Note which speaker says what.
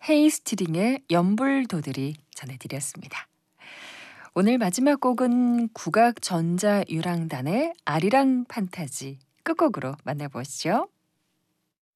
Speaker 1: 헤이스티링의 연불도들이 전해드렸습니다. 오늘 마지막 곡은 국악전자유랑단의 아리랑 판타지 끝곡으로 만나보시죠.